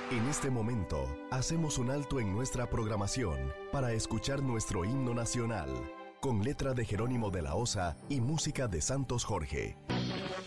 En este momento, hacemos un alto en nuestra programación para escuchar nuestro himno nacional, con letra de Jerónimo de la Osa y música de Santos Jorge.